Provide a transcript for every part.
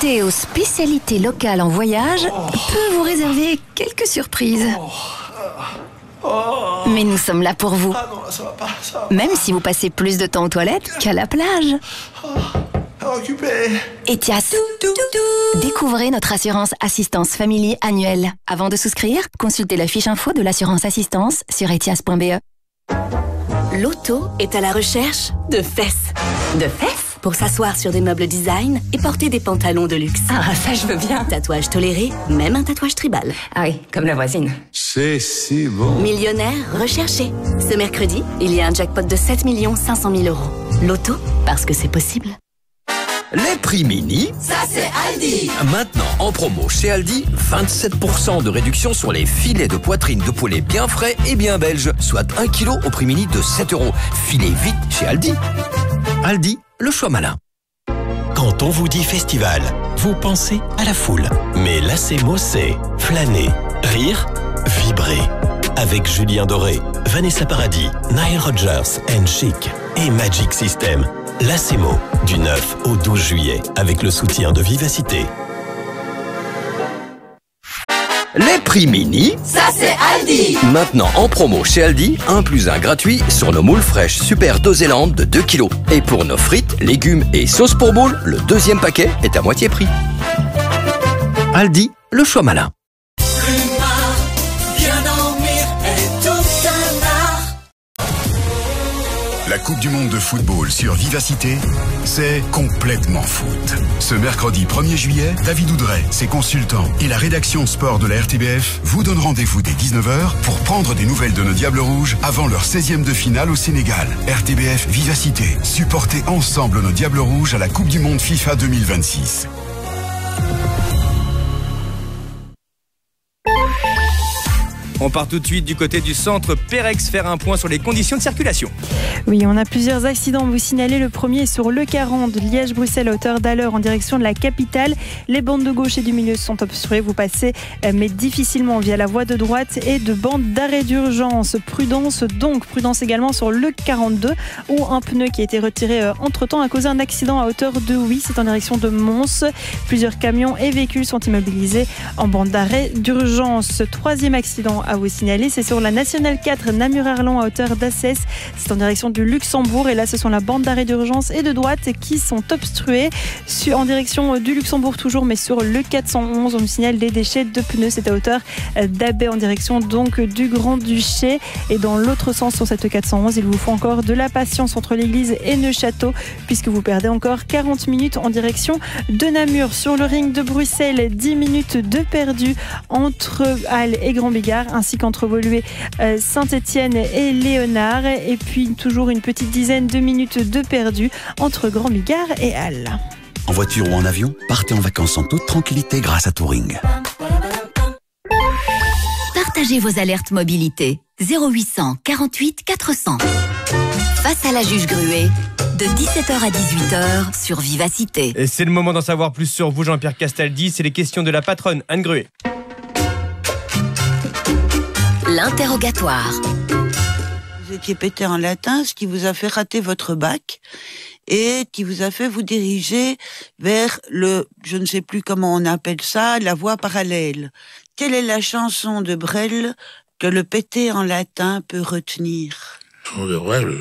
goûter aux spécialités locales en voyage peut vous réserver quelques surprises. Mais nous sommes là pour vous. Ah non, là, ça va pas, ça va pas. Même si vous passez plus de temps aux toilettes qu'à la plage. Occupé. Etias. Découvrez notre assurance assistance family annuelle. Avant de souscrire, consultez la fiche info de l'assurance assistance sur etias.be. L'auto est à la recherche de fesses. De fesses pour s'asseoir sur des meubles design et porter des pantalons de luxe. Ah, ça je veux bien. Tatouage toléré, même un tatouage tribal. Ah oui, comme la voisine. C'est si bon. Millionnaire recherché. Ce mercredi, il y a un jackpot de 7 500 000 €. L'auto, parce que c'est possible. Les prix mini, Ça c'est Aldi. maintenant en promo chez Aldi, 27% de réduction sur les filets de poitrine de poulet bien frais et bien belges, soit 1 kg au prix mini de 7 €. Filez vite chez Aldi. Aldi, le choix malin. Quand on vous dit festival, vous pensez à la foule. Mais Lacemo, c'est flâner, rire, vibrer. Avec Julien Doré, Vanessa Paradis, Nile Rodgers and Chic et Magic System. Lacemo, du 9 au 12 juillet, avec le soutien de Vivacité. Les prix mini, Ça c'est Aldi. maintenant en promo chez Aldi, 1 + 1 gratuit sur nos moules fraîches Super Dosélande de 2 kg. Et pour nos frites, légumes et sauces pour moules, le deuxième paquet est à moitié prix. Aldi, le choix malin. La Coupe du Monde de football sur Vivacité, c'est complètement foot. Ce mercredi 1er juillet, David Oudret, ses consultants et la rédaction sport de la RTBF vous donnent rendez-vous dès 19h pour prendre des nouvelles de nos Diables Rouges avant leur 16e de finale au Sénégal. RTBF Vivacité, supportez ensemble nos Diables Rouges à la Coupe du Monde FIFA 2026. On part tout de suite du côté du centre Pérex faire un point sur les conditions de circulation. Oui, on a plusieurs accidents à vous signaler. Le premier est sur l'E40, Liège-Bruxelles, à hauteur d'Alleur, en direction de la capitale. Les bandes de gauche et du milieu sont obstruées. Vous passez, mais difficilement, via la voie de droite et de bandes d'arrêt d'urgence. Prudence également sur l'E42, où un pneu qui a été retiré entre-temps a causé un accident à hauteur de Huy. C'est en direction de Mons. Plusieurs camions et véhicules sont immobilisés en bande d'arrêt d'urgence. Troisième accident à vous signaler, c'est sur la Nationale 4 Namur-Arlon à hauteur d'Assès. C'est en direction du Luxembourg et là ce sont la bande d'arrêt d'urgence et de droite qui sont obstruées en direction du Luxembourg toujours, mais sur le 411 on nous signale des déchets de pneus. C'est à hauteur d'Abbé en direction donc du Grand-Duché, et dans l'autre sens sur cette 411 il vous faut encore de la patience entre l'église et Neuchâteau puisque vous perdez encore 40 minutes en direction de Namur. Sur le ring de Bruxelles, 10 minutes de perdu entre Halle et Grand-Bigard, ainsi qu'entre Woluwe, Saint-Étienne et Léonard, et puis toujours une petite dizaine de minutes de perdu entre Grand-Bigard et Halle. En voiture ou en avion, partez en vacances en toute tranquillité grâce à Touring. Partagez vos alertes mobilité. 0800 48 400. Face à la juge Gruet, de 17h à 18h sur Vivacité. Et c'est le moment d'en savoir plus sur vous, Jean-Pierre Castaldi. C'est les questions de la patronne Anne Gruet. L'interrogatoire. Vous étiez pété en latin, ce qui vous a fait rater votre bac et qui vous a fait vous diriger vers le, je ne sais plus comment on appelle ça, la voie parallèle. Quelle est la chanson de Brel que le pété en latin peut retenir? Chanson de Brel.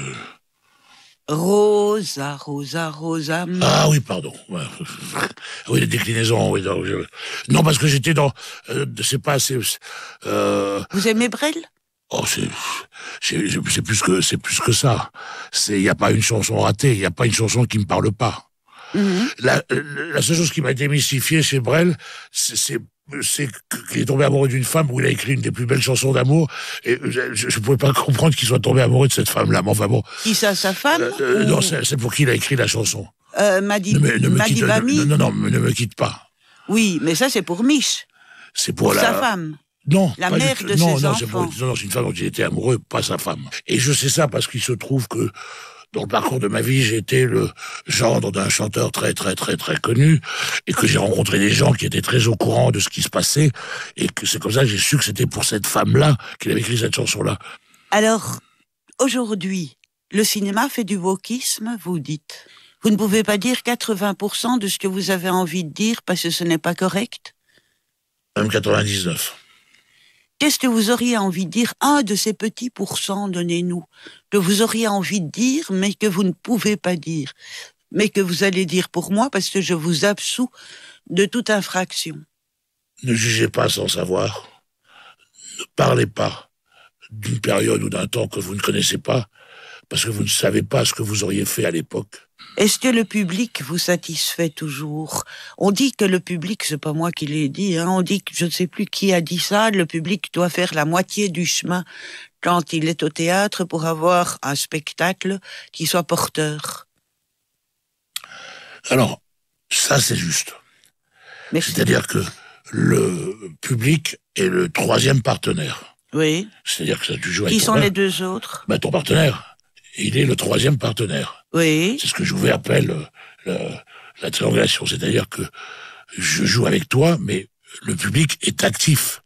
Rosa, Rosa, Rosa. Ah oui, pardon. Oui, les déclinaisons. Oui, non, parce que j'étais dans. C'est pas assez. Vous aimez Brel? Oh, c'est plus que ça. Il y a pas une chanson ratée. Il y a pas une chanson qui me parle pas. La seule chose qui m'a démystifié chez Brel, c'est qu'il est tombé amoureux d'une femme où il a écrit une des plus belles chansons d'amour, et je pouvais pas comprendre qu'il soit tombé amoureux de cette femme-là, mais enfin bon. Qui ça, sa femme? Non, c'est pour qui il a écrit la chanson. Madi Bami? Non, ne me quitte pas. Oui, mais ça c'est pour Mich. C'est pour sa femme. Non. La mère de ses enfants. Non, c'est une femme dont il était amoureux, pas sa femme. Et je sais ça parce qu'il se trouve que dans le parcours de ma vie, j'ai été le gendre d'un chanteur très, très, très, très connu, et que j'ai rencontré des gens qui étaient très au courant de ce qui se passait, et que c'est comme ça que j'ai su que c'était pour cette femme-là qu'il avait écrit cette chanson-là. Alors, aujourd'hui, le cinéma fait du wokisme, vous dites? Vous ne pouvez pas dire 80% de ce que vous avez envie de dire parce que ce n'est pas correct? Même 99. Qu'est-ce que vous auriez envie de dire? Un de ces petits pourcents, donnez-nous, que vous auriez envie de dire, mais que vous ne pouvez pas dire, mais que vous allez dire pour moi parce que je vous absous de toute infraction. Ne jugez pas sans savoir. Ne parlez pas d'une période ou d'un temps que vous ne connaissez pas, parce que vous ne savez pas ce que vous auriez fait à l'époque. Est-ce que le public vous satisfait toujours? On dit que le public, c'est pas moi qui l'ai dit, on dit que je ne sais plus qui a dit ça, le public doit faire la moitié du chemin quand il est au théâtre pour avoir un spectacle qui soit porteur. Alors, ça c'est juste. Merci. C'est-à-dire que le public est le troisième partenaire. Oui. C'est-à-dire que ça, tu joues avec qui sont les deux autres? Ton partenaire, il est le troisième partenaire. Oui. C'est ce que Jouvet appelle la triangulation. C'est-à-dire que je joue avec toi, mais le public est actif.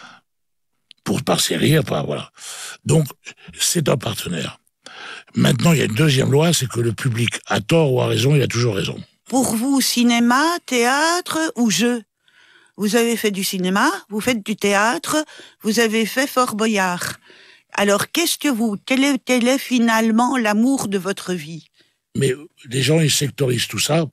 Par ses rires, voilà. Donc, c'est un partenaire. Maintenant, il y a une deuxième loi, c'est que le public, a tort ou a raison, il a toujours raison. Pour vous, cinéma, théâtre ou jeu? Vous avez fait du cinéma, vous faites du théâtre, vous avez fait Fort Boyard. Alors, quel est finalement l'amour de votre vie? Mais les gens, ils sectorisent tout ça.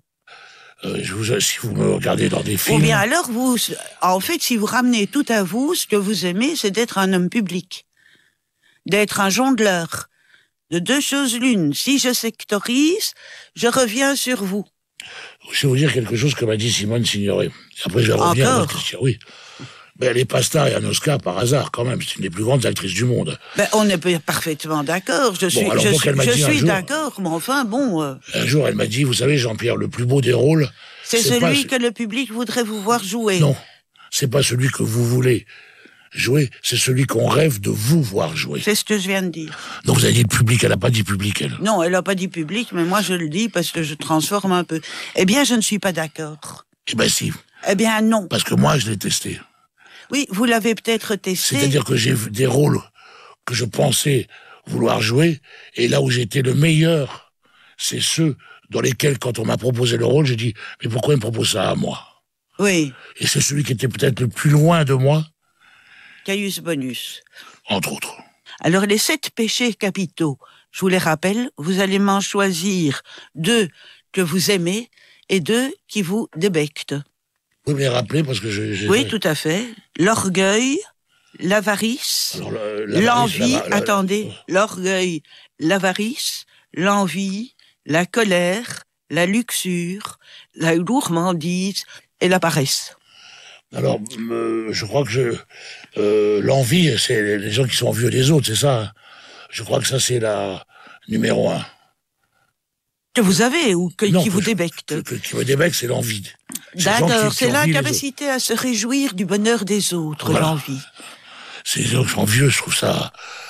Si vous me regardez dans des films... Ou bien alors, en fait, si vous ramenez tout à vous, ce que vous aimez, c'est d'être un homme public. D'être un jongleur. De deux choses l'une. Si je sectorise, je reviens sur vous. Je vais vous dire quelque chose que m'a dit Simone Signoret. Après, je vais revenir à votre question. Oui. Mais elle est pas star et un Oscar par hasard, quand même. C'est une des plus grandes actrices du monde. On est parfaitement d'accord. Je suis d'accord, mais enfin, bon... Un jour, elle m'a dit, vous savez, Jean-Pierre, le plus beau des rôles... C'est celui que le public voudrait vous voir jouer. Non, c'est pas celui que vous voulez jouer, c'est celui qu'on rêve de vous voir jouer. C'est ce que je viens de dire. Donc vous avez dit le public, elle n'a pas dit public, elle. Non, elle n'a pas dit public, mais moi je le dis parce que je transforme un peu. Eh bien, je ne suis pas d'accord. Eh ben si. Eh bien non. Parce que moi, je l'ai testé. Oui, vous l'avez peut-être testé. C'est-à-dire que j'ai vu des rôles que je pensais vouloir jouer, et là où j'étais le meilleur, c'est ceux dans lesquels, quand on m'a proposé le rôle, j'ai dit, mais pourquoi il me propose ça à moi? Oui. Et c'est celui qui était peut-être le plus loin de moi. Caius Bonus. Entre autres. Alors, les 7 péchés capitaux, je vous les rappelle, vous allez m'en choisir 2 que vous aimez et 2 qui vous débectent. Vous pouvez me les rappeler parce que Oui, tout à fait. L'orgueil, l'avarice, l'envie, l'orgueil, l'avarice, l'envie, la colère, la luxure, la gourmandise et la paresse. Alors, je crois que l'envie, c'est les gens qui sont envieux des autres, c'est ça? Je crois que ça, c'est la numéro 1. Que vous avez ou qui vous débecte? Qui me débecte, c'est l'envie. D'accord, c'est l'incapacité à se réjouir du bonheur des autres, voilà. L'envie. C'est les gens qui sont envieux, je trouve ça...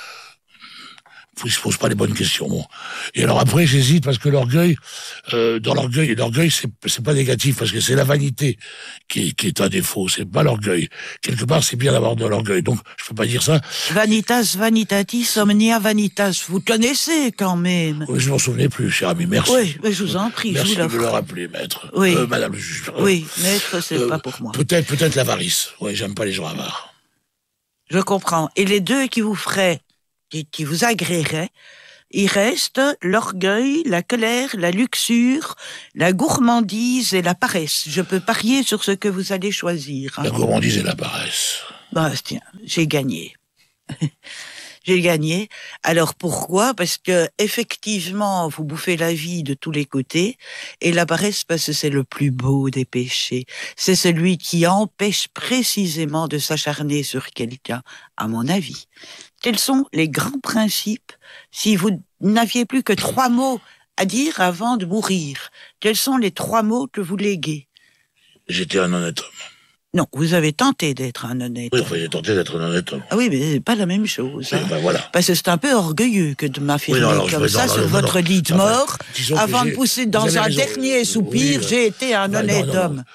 Ils se posent pas les bonnes questions, bon. Et alors après, j'hésite parce que l'orgueil, l'orgueil, c'est pas négatif parce que c'est la vanité qui est un défaut. C'est pas l'orgueil. Quelque part, c'est bien d'avoir de l'orgueil. Donc, je peux pas dire ça. Vanitas, vanitatis, omnia vanitas. Vous connaissez quand même. Oui, je m'en souvenais plus, cher ami. Merci. Oui, mais je vous en prie. Merci je vous de me le rappeler, maître. Oui. Madame le juge. Oui, maître, c'est pas pour moi. Peut-être l'avarice. Oui, j'aime pas les gens avares. Je comprends. Et les 2 qui vous feraient, qui vous agréeraient, il reste l'orgueil, la colère, la luxure, la gourmandise et la paresse. Je peux parier sur ce que vous allez choisir. La gourmandise et la paresse. Tiens, j'ai gagné. J'ai gagné. Alors pourquoi? Parce que effectivement, vous bouffez la vie de tous les côtés, et la paresse parce que c'est le plus beau des péchés. C'est celui qui empêche précisément de s'acharner sur quelqu'un, à mon avis. Quels sont les grands principes si vous n'aviez plus que 3 mots à dire avant de mourir? Quels sont les 3 mots que vous léguez? J'étais un honnête homme. Non, vous avez tenté d'être un honnête homme. Oui, vous avez tenté d'être un honnête homme. Ah oui, mais c'est pas la même chose. Oui, ben voilà. Parce que c'est un peu orgueilleux que de m'affirmer comme ça sur votre lit de mort, avant de pousser dans un dernier soupir, j'ai été un honnête homme.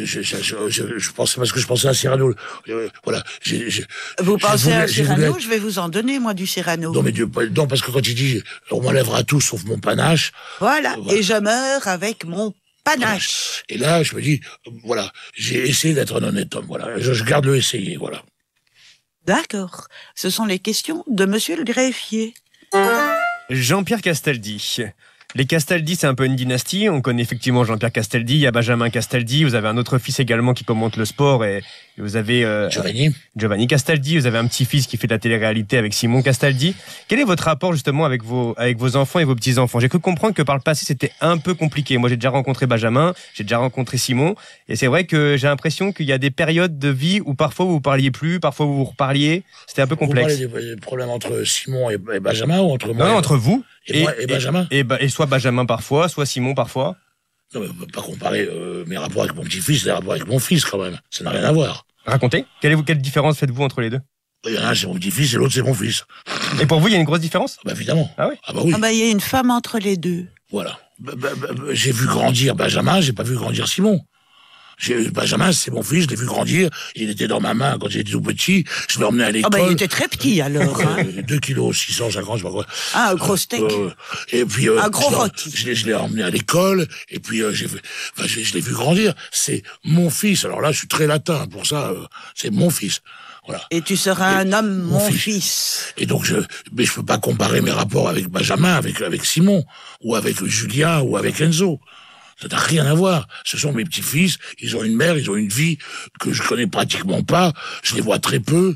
Je pensais, parce que je pensais à Cyrano. Voilà. Vous pensez à Cyrano, je vais vous en donner, moi, du Cyrano. Non, parce que quand il dit, on m'enlèvera tout sauf mon panache. Voilà. Et je meurs avec mon panache. Et là, je me dis, voilà, j'ai essayé d'être un honnête homme, voilà. Je garde le essayer, voilà. D'accord. Ce sont les questions de monsieur le greffier. Jean-Pierre Castaldi. Les Castaldi, c'est un peu une dynastie. On connaît effectivement Jean-Pierre Castaldi, il y a Benjamin Castaldi, vous avez un autre fils également qui commente le sport, et vous avez Giovanni Castaldi, vous avez un petit-fils qui fait de la télé-réalité avec Simon Castaldi. Quel est votre rapport justement avec vos enfants et vos petits-enfants? J'ai cru comprendre que par le passé, c'était un peu compliqué. Moi, j'ai déjà rencontré Benjamin, j'ai déjà rencontré Simon, et c'est vrai que j'ai l'impression qu'il y a des périodes de vie où parfois vous parliez plus, parfois vous reparliez. C'était un peu complexe. Vous parlez des problèmes entre Simon et Benjamin ou entre moi? Non, entre vous. Et Benjamin. Et soit Benjamin parfois, soit Simon parfois. Non, mais on peut pas comparer mes rapports avec mon petit-fils et les rapports avec mon fils, quand même. Ça n'a rien à voir. Racontez. Quelle différence faites-vous entre les deux? Il y en a un, c'est mon petit-fils, et l'autre, c'est mon fils. Et pour vous, il y a une grosse différence? Bah, évidemment. Ah oui? Ah bah oui. Ah bah, il y a une femme entre les deux. Voilà. J'ai vu grandir Benjamin, j'ai pas vu grandir Simon. Benjamin, c'est mon fils, je l'ai vu grandir. Il était dans ma main quand j'étais tout petit. Je l'ai emmené à l'école. Ah bah, il était très petit, alors. 2 kilos, 650, je sais pas quoi. Ah, un gros steak. Et puis, un gros rôti. Je l'ai emmené à l'école. Et puis, je l'ai vu grandir. C'est mon fils. Alors là, je suis très latin. Pour ça, c'est mon fils. Voilà. Et tu seras un homme, mon fils. Et donc, mais je peux pas comparer mes rapports avec Benjamin, avec Simon, ou avec Julien, ou avec Enzo. Ça n'a rien à voir. Ce sont mes petits-fils, ils ont une mère, ils ont une vie que je connais pratiquement pas, je les vois très peu,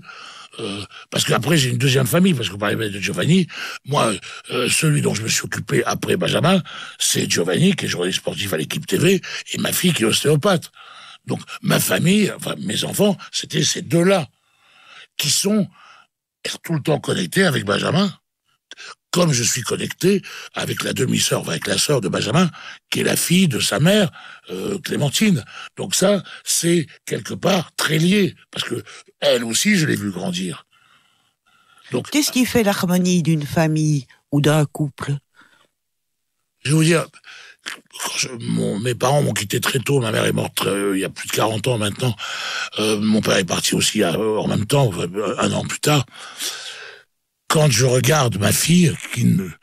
parce qu'après j'ai une deuxième famille, parce que vous parlez de Giovanni, moi, celui dont je me suis occupé après Benjamin, c'est Giovanni, qui est journaliste sportif à l'Équipe TV, et ma fille qui est ostéopathe. Donc ma famille, enfin mes enfants, c'était ces deux-là, qui sont tout le temps connectés avec Benjamin. Comme je suis connecté avec la demi-sœur, avec la sœur de Benjamin, qui est la fille de sa mère, Clémentine. Donc ça, c'est quelque part très lié, parce que elle aussi, je l'ai vu grandir. Donc, qu'est-ce qui fait l'harmonie d'une famille ou d'un couple? Je vais vous dire, mes parents m'ont quitté très tôt, ma mère est morte il y a plus de 40 ans maintenant, mon père est parti aussi en même temps, 1 an plus tard. Quand je regarde ma fille, qui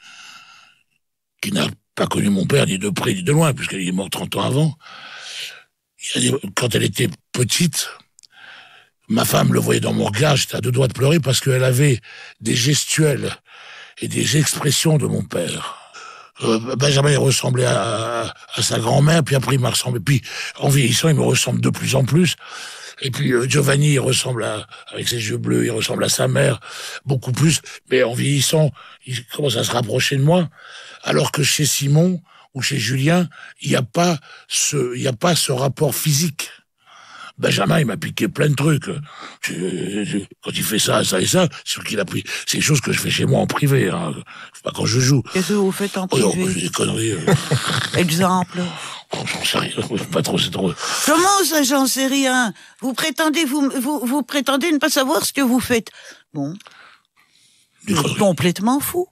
n'a pas connu mon père ni de près ni de loin, puisqu'elle est morte 30 ans avant, quand elle était petite, ma femme le voyait dans mon regard, j'étais à 2 doigts de pleurer parce qu'elle avait des gestuels et des expressions de mon père. Benjamin, il ressemblait à sa grand-mère, puis après il m'a ressemblé, puis en vieillissant, il me ressemble de plus en plus. Et puis Giovanni, il ressemble avec ses yeux bleus, il ressemble à sa mère beaucoup plus. Mais en vieillissant, il commence à se rapprocher de moi. Alors que chez Simon ou chez Julien, il n'y a pas ce rapport physique. Benjamin, il m'a piqué plein de trucs. Quand il fait ça, ça et ça, c'est sûr qu'il a pris. C'est des choses que je fais chez moi en privé, hein. Pas quand je joue. Qu'est-ce que vous faites en privé? Des conneries. Exemple. J'en sais rien, pas trop, c'est trop. Comment ça, j'en sais rien? Vous prétendez ne pas savoir ce que vous faites. Bon. Vous êtes complètement fou.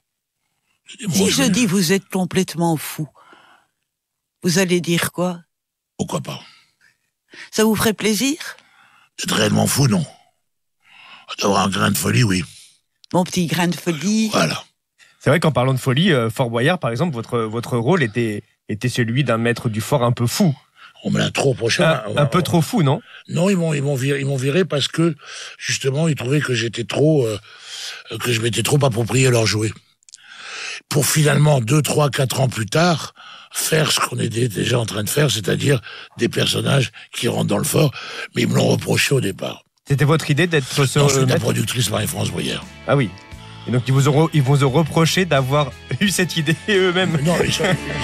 Si je dis vous êtes complètement fou, vous allez dire quoi? Pourquoi pas? Ça vous ferait plaisir? D'être réellement fou, non. D'avoir un grain de folie, oui. Mon petit grain de folie. Voilà. C'est vrai qu'en parlant de folie, Fort Boyard, par exemple, votre rôle était celui d'un maître du fort un peu fou. On me l'a trop reproché. Un peu trop fou, non? Non, ils m'ont viré parce que, justement, ils trouvaient que j'étais trop, que je m'étais trop approprié leur jouet. Pour finalement, 2, 3, 4 ans plus tard, faire ce qu'on était déjà en train de faire, c'est-à-dire des personnages qui rentrent dans le fort, mais ils me l'ont reproché au départ. C'était votre idée d'être ce... Non, c'est la productrice Marie-France Bruyère. Ah oui. Et donc ils vous ont reproché d'avoir eu cette idée eux-mêmes. Non, ils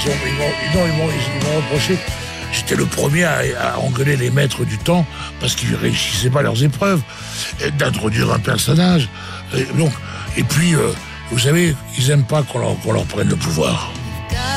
m'ont reproché. J'étais le premier à engueuler les maîtres du temps parce qu'ils réussissaient pas leurs épreuves, d'introduire un personnage. Et puis, vous savez, ils aiment pas qu'on leur prenne le pouvoir.